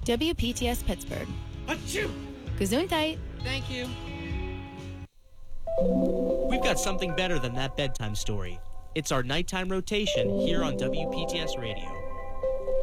WPTS Pittsburgh. Achoo! Gesundheit. Thank you. We've got something better than that bedtime story. It's our nighttime rotation here on WPTS Radio.